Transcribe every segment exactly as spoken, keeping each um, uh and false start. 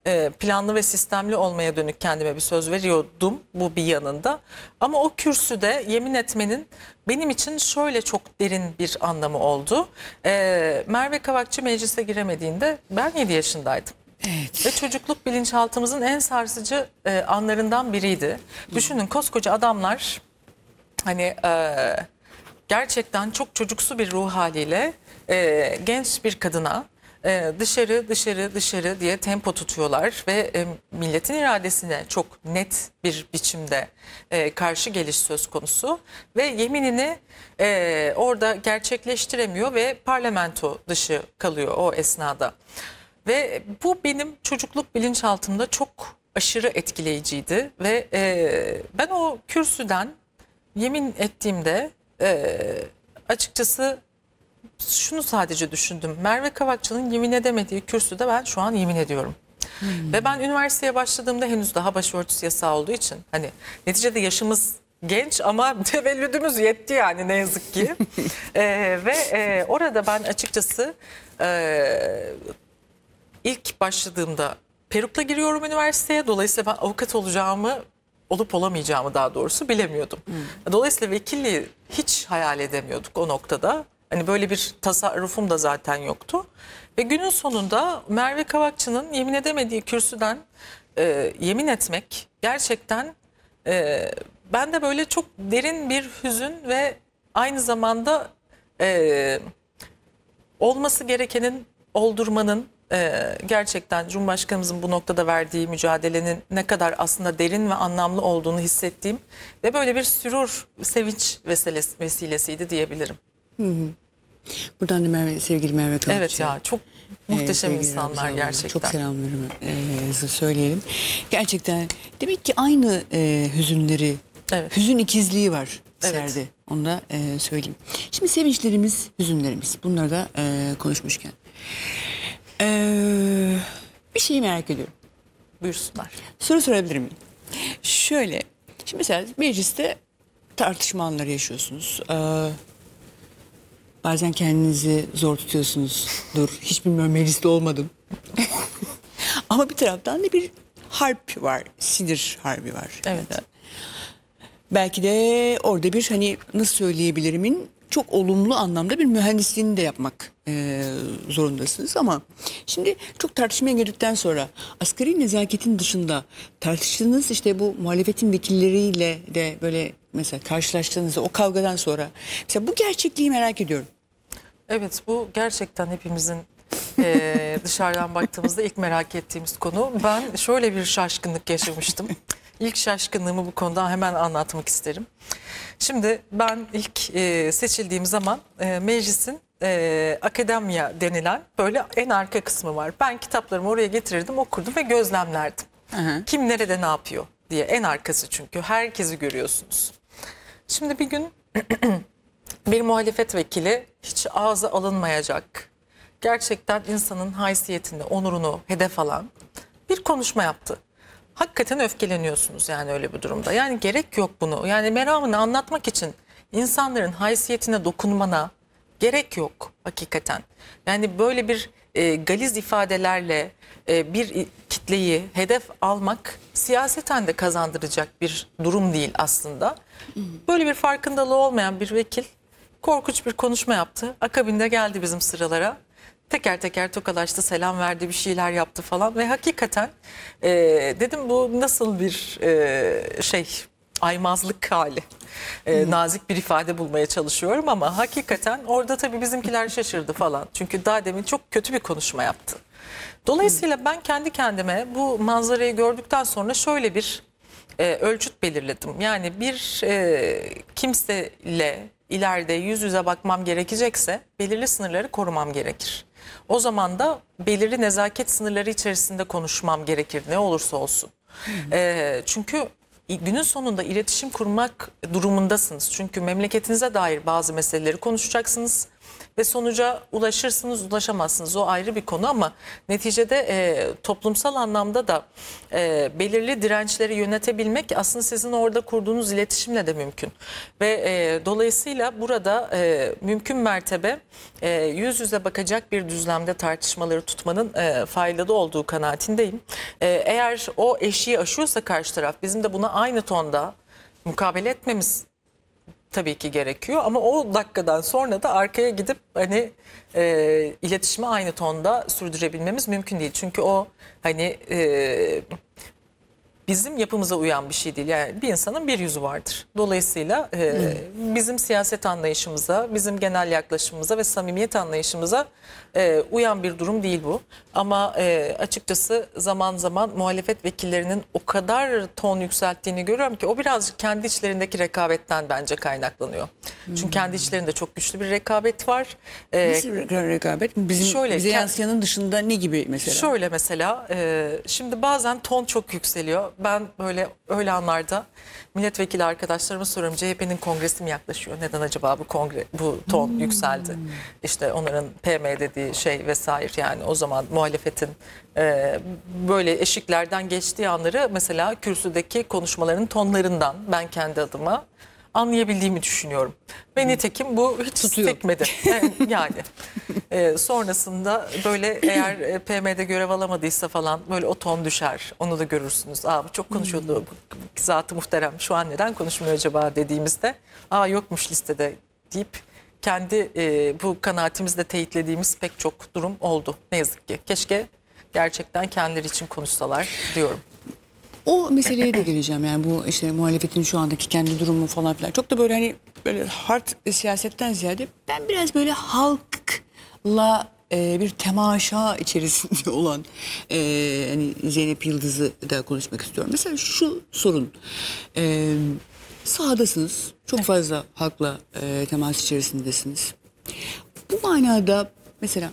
e, planlı ve sistemli olmaya dönük kendime bir söz veriyordum, bu bir yanında. Ama o kürsüde yemin etmenin benim için şöyle çok derin bir anlamı oldu. E, Merve Kavakçı meclise giremediğinde ben yedi yaşındaydım. Evet. Ve çocukluk bilinçaltımızın en sarsıcı e, anlarından biriydi. Düşünün, koskoca adamlar hani e, gerçekten çok çocuksu bir ruh haliyle e, genç bir kadına e, dışarı dışarı dışarı diye tempo tutuyorlar ve e, milletin iradesine çok net bir biçimde e, karşı geliş söz konusu ve yeminini e, orada gerçekleştiremiyor ve parlamento dışı kalıyor o esnada. Ve bu benim çocukluk bilinçaltımda çok aşırı etkileyiciydi ve e, ben o kürsüden yemin ettiğimde e, açıkçası şunu sadece düşündüm. Merve Kavakçı'nın yemin edemediği kürsüde ben şu an yemin ediyorum. Hmm. Ve ben üniversiteye başladığımda henüz daha başörtüsü yasağı olduğu için hani neticede yaşımız genç ama tevellüdümüz yetti yani ne yazık ki. e, ve e, orada ben açıkçası e, ilk başladığımda perukla giriyorum üniversiteye. Dolayısıyla ben avukat olacağımı, olup olamayacağımı daha doğrusu bilemiyordum. Hmm. Dolayısıyla vekilliği hiç hayal edemiyorduk o noktada. Hani böyle bir tasarrufum da zaten yoktu. Ve günün sonunda Merve Kavakçı'nın yemin edemediği kürsüden e, yemin etmek gerçekten e, bende böyle çok derin bir hüzün ve aynı zamanda e, olması gerekenin oldurmanın, Ee, gerçekten Cumhurbaşkanımızın bu noktada verdiği mücadelenin ne kadar aslında derin ve anlamlı olduğunu hissettiğim ve böyle bir sürur, sevinç vesilesi, vesilesiydi diyebilirim. Hı hı. Buradan da Merve, sevgili Merve Kavakçı. Evet ya, çok muhteşem Ee, insanlar gerçekten. Çok selamlarımı e, söyleyelim. Gerçekten demek ki aynı e, hüzünleri, Evet. hüzün ikizliği var Evet. Serde. Onu da e, söyleyeyim. Şimdi sevinçlerimiz, hüzünlerimiz. Bunları da e, konuşmuşken. Ee, bir şeyi merak ediyorum. Buyursunlar. Soru sorabilir miyim? Şöyle, şimdi mesela mecliste tartışma anları yaşıyorsunuz. Ee, bazen kendinizi zor tutuyorsunuz. Dur, hiç bilmiyorum, mecliste olmadım. Ama bir taraftan da bir harp var, sinir harbi var. Evet. Belki de orada bir, hani nasıl söyleyebilirimin çok olumlu anlamda bir mühendisliğini de yapmak e, zorundasınız. Ama şimdi çok tartışmaya girdikten sonra asgari nezaketin dışında tartıştığınız işte bu muhalefetin vekilleriyle de böyle mesela karşılaştığınızda o kavgadan sonra mesela bu gerçekliği merak ediyorum. Evet, bu gerçekten hepimizin e, dışarıdan baktığımızda ilk merak ettiğimiz konu. Ben şöyle bir şaşkınlık yaşamıştım. İlk şaşkınlığımı bu konuda hemen anlatmak isterim. Şimdi ben ilk e, seçildiğim zaman e, meclisin e, akademya denilen böyle en arka kısmı var. Ben kitaplarımı oraya getirirdim, okurdum ve gözlemlerdim. Hı hı. Kim nerede ne yapıyor diye, en arkası çünkü herkesi görüyorsunuz. Şimdi bir gün bir muhalefet vekili hiç ağza alınmayacak, gerçekten insanın haysiyetini, onurunu hedef alan bir konuşma yaptı. Hakikaten öfkeleniyorsunuz yani öyle bir durumda. Yani gerek yok bunu. Yani meramını anlatmak için insanların haysiyetine dokunmana gerek yok hakikaten. Yani böyle bir e, galiz ifadelerle e, bir kitleyi hedef almak siyaseten de kazandıracak bir durum değil aslında. Böyle bir farkındalığı olmayan bir vekil korkunç bir konuşma yaptı. Akabinde geldi bizim sıralara. Teker teker tokalaştı, selam verdi, bir şeyler yaptı falan ve hakikaten e, dedim bu nasıl bir e, şey, aymazlık hali. E, nazik bir ifade bulmaya çalışıyorum ama hakikaten orada tabii bizimkiler şaşırdı falan. Çünkü daha demin çok kötü bir konuşma yaptı. Dolayısıyla ben kendi kendime bu manzarayı gördükten sonra şöyle bir e, ölçüt belirledim. Yani bir e, kimseyle ileride yüz yüze bakmam gerekecekse belirli sınırları korumam gerekir. O zaman da belirli nezaket sınırları içerisinde konuşmam gerekir ne olursa olsun. Hı hı. E, çünkü günün sonunda iletişim kurmak durumundasınız. Çünkü memleketinize dair bazı meseleleri konuşacaksınız. ve sonuca ulaşırsınız, ulaşamazsınız. O ayrı bir konu ama neticede e, toplumsal anlamda da e, belirli dirençleri yönetebilmek aslında sizin orada kurduğunuz iletişimle de mümkün. Ve e, dolayısıyla burada e, mümkün mertebe e, yüz yüze bakacak bir düzlemde tartışmaları tutmanın e, faydalı olduğu kanaatindeyim. E, eğer o eşiği aşıyorsa karşı taraf, bizim de buna aynı tonda mukabele etmemiz tabii ki gerekiyor ama o dakikadan sonra da arkaya gidip hani e, iletişimi aynı tonda sürdürebilmemiz mümkün değil. Çünkü o hani e, bizim yapımıza uyan bir şey değil. Yani bir insanın bir yüzü vardır. Dolayısıyla e, bizim siyaset anlayışımıza, bizim genel yaklaşımımıza ve samimiyet anlayışımıza e, uyan bir durum değil bu. Ama e, açıkçası zaman zaman muhalefet vekillerinin o kadar ton yükselttiğini görüyorum ki o birazcık kendi içlerindeki rekabetten bence kaynaklanıyor. Çünkü kendi içlerinde çok güçlü bir rekabet var. E, Nasıl bir rekabet? Bizim Şöyle, bize kend- yansıyanın dışında ne gibi mesela? Şöyle mesela e, şimdi bazen ton çok yükseliyor. Ben böyle öyle anlarda milletvekili arkadaşlarıma soruyorum, C H P'nin kongresi mi yaklaşıyor? Neden acaba bu kongre bu ton Hmm. yükseldi? İşte onların P M dediği şey vesaire, yani o zaman muhalefetin e, böyle eşiklerden geçtiği anları mesela kürsüdeki konuşmaların tonlarından ben kendi adıma anlayabildiğimi düşünüyorum. Ve nitekim bu hiç Tutuyor. sekmedi. Yani, yani e, sonrasında böyle eğer e, P M'de görev alamadıysa falan böyle o ton düşer. Onu da görürsünüz. Aa, bu çok konuşuyordu. Bu zat-ı muhterem şu an neden konuşmuyor acaba dediğimizde aa yokmuş listede deyip kendi e, bu kanaatimizle teyitlediğimiz pek çok durum oldu. Ne yazık ki. Keşke gerçekten kendileri için konuşsalar diyorum. O meseleye de geleceğim, yani bu işte muhalefetin şu andaki kendi durumu falan filan. Çok da böyle hani böyle hard siyasetten ziyade ben biraz böyle halkla e, bir temaşa içerisinde olan e, hani Zeynep Yıldız'ı da konuşmak istiyorum. Mesela şu sorun, e, sahadasınız, çok fazla halkla e, temas içerisindesiniz. Bu manada mesela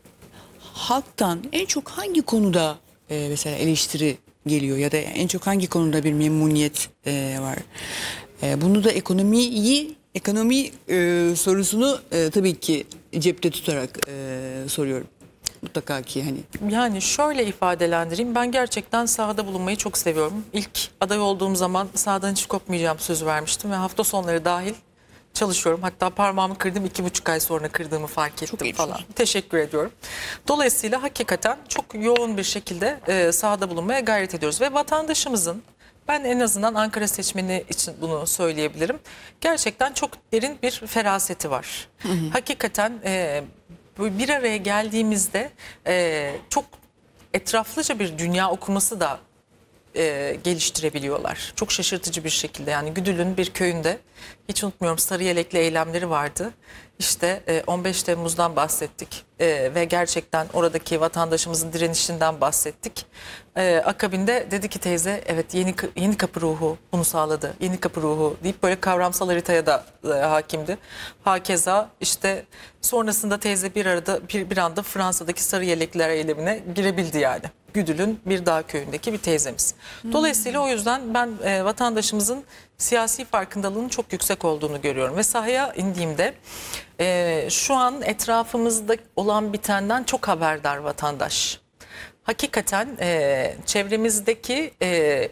halktan en çok hangi konuda e, mesela eleştiri geliyor ya da en çok hangi konuda bir memnuniyet e, var? E, bunu da ekonomiyi, ekonomi e, sorusunu e, tabii ki cepte tutarak e, soruyorum. Mutlaka ki hani. Yani şöyle ifadelendireyim. Ben gerçekten sahada bulunmayı çok seviyorum. İlk aday olduğum zaman sahadan hiç kopmayacağım sözü vermiştim ve hafta sonları dahil çalışıyorum. Hatta parmağımı kırdım, iki buçuk ay sonra kırdığımı fark ettim iyi falan. düşünmüşsün. Teşekkür ediyorum. Dolayısıyla hakikaten çok yoğun bir şekilde e, sahada bulunmaya gayret ediyoruz ve vatandaşımızın, ben en azından Ankara seçmeni için bunu söyleyebilirim, gerçekten çok derin bir feraseti var. Hı hı. Hakikaten e, bir araya geldiğimizde e, çok etraflıca bir dünya okuması da e, geliştirebiliyorlar. Çok şaşırtıcı bir şekilde. Yani Güdül'ün bir köyünde, hiç unutmuyorum, sarı yelekli eylemleri vardı. İşte e, on beş Temmuz'dan bahsettik e, ve gerçekten oradaki vatandaşımızın direnişinden bahsettik. E, akabinde dedi ki teyze, evet, yeni yeni kapı ruhu bunu sağladı. Yeni kapı ruhu deyip böyle kavramsal haritaya da e, hakimdi. Hakeza işte sonrasında teyze bir arada bir, bir anda Fransa'daki sarı yelekliler eylemine girebildi yani. Güdül'ün bir dağ köyündeki bir teyzemiz. Dolayısıyla o yüzden ben e, vatandaşımızın siyasi farkındalığının çok yüksek olduğunu görüyorum. Ve sahaya indiğimde e, şu an etrafımızda olan bitenden çok haberdar vatandaş. Hakikaten e, çevremizdeki e,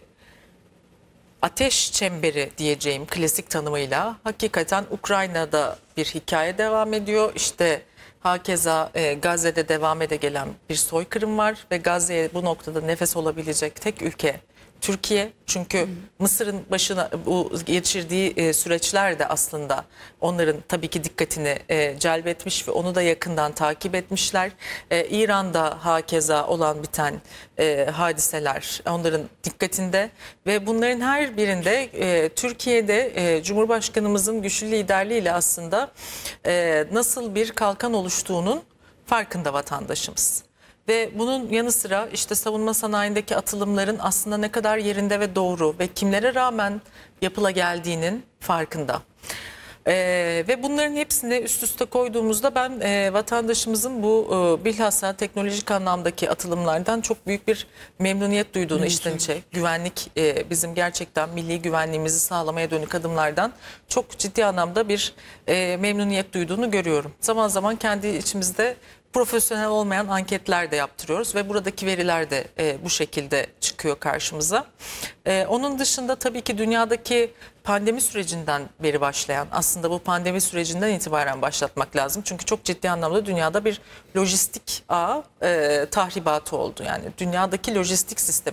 ateş çemberi diyeceğim klasik tanımıyla hakikaten Ukrayna'da bir hikaye devam ediyor. İşte hakeza e, Gazze'de devam ede gelen bir soykırım var ve Gazze'ye bu noktada nefes olabilecek tek ülke Türkiye. Çünkü hmm. Mısır'ın başına bu geçirdiği e, süreçler de aslında onların tabii ki dikkatini e, celbetmiş ve onu da yakından takip etmişler. E, İran'da hakeza olan biten e, hadiseler onların dikkatinde ve bunların her birinde e, Türkiye'de e, Cumhurbaşkanımızın güçlü liderliğiyle aslında e, nasıl bir kalkan oluştuğunun farkında vatandaşımız. Ve bunun yanı sıra işte savunma sanayindeki atılımların aslında ne kadar yerinde ve doğru ve kimlere rağmen yapıla geldiğinin farkında. Ee, ve bunların hepsini üst üste koyduğumuzda ben e, vatandaşımızın bu e, bilhassa teknolojik anlamdaki atılımlardan çok büyük bir memnuniyet duyduğunu içten içe, güvenlik e, bizim gerçekten milli güvenliğimizi sağlamaya dönük adımlardan çok ciddi anlamda bir e, memnuniyet duyduğunu görüyorum. Zaman zaman kendi içimizde profesyonel olmayan anketler de yaptırıyoruz ve buradaki veriler de e, bu şekilde çıkıyor karşımıza. E, onun dışında tabii ki dünyadaki pandemi sürecinden beri başlayan, aslında bu pandemi sürecinden itibaren başlatmak lazım. Çünkü çok ciddi anlamda dünyada bir lojistik ağ e, tahribatı oldu. Yani dünyadaki lojistik sistemi